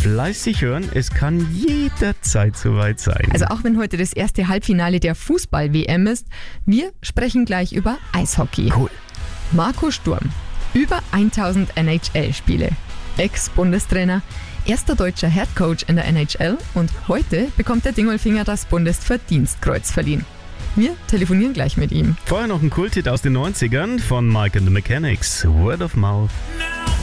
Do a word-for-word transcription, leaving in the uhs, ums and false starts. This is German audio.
fleißig hören, es kann jederzeit soweit sein. Also auch wenn heute das erste Halbfinale der Fußball-W M ist, wir sprechen gleich über Eishockey. Cool. Marco Sturm, über tausend N H L-Spiele, Ex-Bundestrainer, erster deutscher Headcoach in der N H L und heute bekommt der Dingolfinger das Bundesverdienstkreuz verliehen. Wir telefonieren gleich mit ihm. Vorher noch ein Kulthit aus den neunzigern von Mike and the Mechanics, Word of Mouth. Now